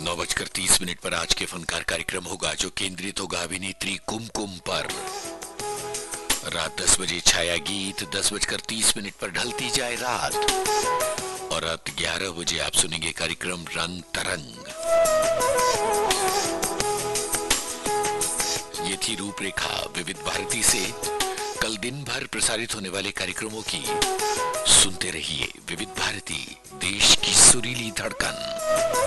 9:30 पर आज के फनकार कार्यक्रम होगा जो केंद्रित होगा अभिनेत्री कुमकुम पर। रात 10 बजे छाया गीत, 10:30 पर ढलती जाए रात और रात 11 बजे आप सुनेंगे कार्यक्रम रंग तरंग। ये थी रूपरेखा विविध भारती से कल दिन भर प्रसारित होने वाले कार्यक्रमों की। सुनते रहिए विविध भारती, देश की सुरीली धड़कन।